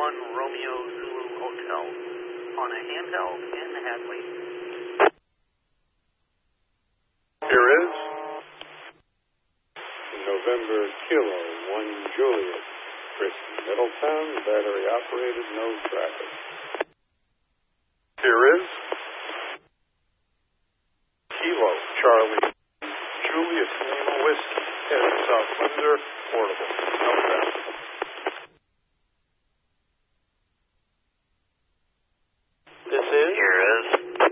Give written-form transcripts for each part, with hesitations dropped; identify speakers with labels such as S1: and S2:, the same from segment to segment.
S1: 1 Romeo Zulu Hotel on a handheld in Hadley.
S2: Here is November Kilo 1 Juliet, Chris, Middletown, battery operated, no traffic. Here is Kilo Charlie Juliet Lima Whiskey, South Windsor, portable, no traffic.
S1: Here is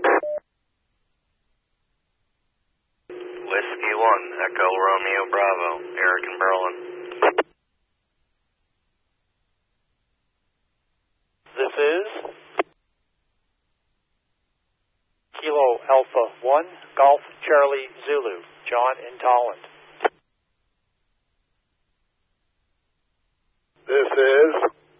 S1: Whiskey 1 Echo Romeo Bravo, Eric in Berlin.
S3: This is Kilo Alpha 1 Golf Charlie Zulu, John in Tolland.
S2: This is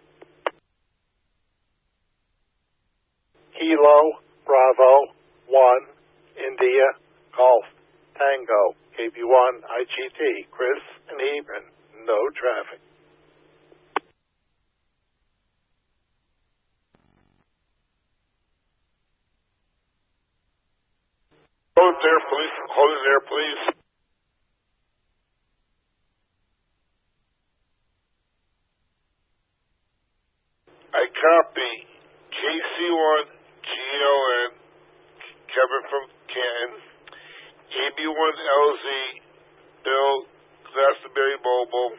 S2: Kilo Bravo 1 India Golf Tango KB1 IGT, Chris and Eben, no traffic. Hold it there, please. Hold it there, please. I copy KC1 GLN, Kevin from Canton, AB1LZ, Bill Glastonbury Mobile,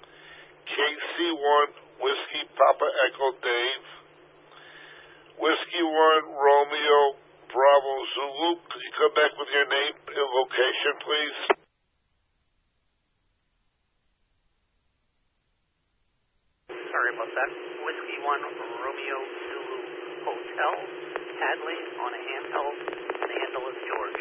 S2: KC1 Whiskey Papa Echo Dave, Whiskey 1 Romeo Bravo Zulu. Could you come back with your name and location, please?
S1: Sorry about that. Whiskey 1 Romeo Zulu Hotel, Hadley on a handheld. The handle is George.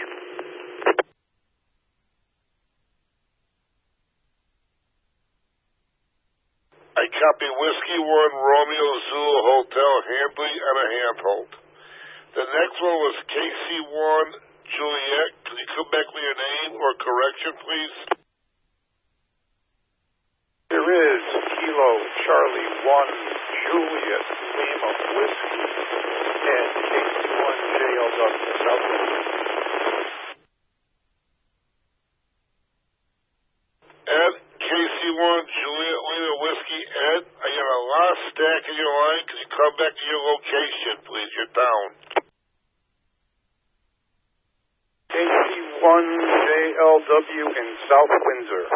S2: I copy Whiskey 1 Romeo Zulu Hotel, Handley on a handhold. The next one was KC1 Juliet. Could you come back with your name or correction, please? There is Kilo Charlie 1 Juliet Lima Whiskey and KC1 JLW Southwest. Ed, KC1 Juliet Lima Whiskey. Ed, I got a last stack in your line. Could you come back to your location, please? You're down. KC1 JLW in South Windsor.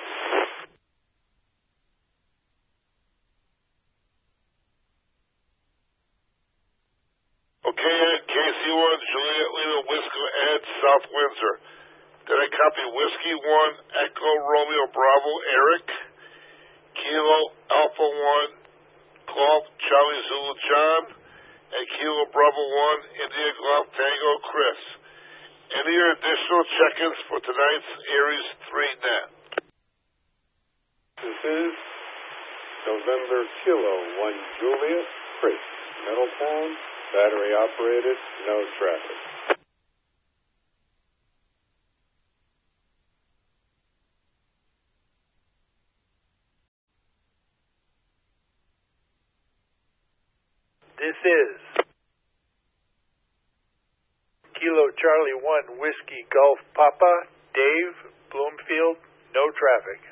S2: Okay, Ed, KC1 Juliet Lima Whiskey, Ed, South Windsor. Did I copy Whiskey 1 Echo Romeo Bravo Eric, Kilo Alpha 1 Golf Charlie Zulu John, and Kilo Bravo 1 India Golf Tango Chris? Any additional check-ins for tonight's Aries 3 net? This is November Kilo 1 Juliet, Chris, Middletown, battery operated, no traffic.
S3: This is Kilo Charlie 1 Whiskey Golf Papa, Dave, Bloomfield, no traffic.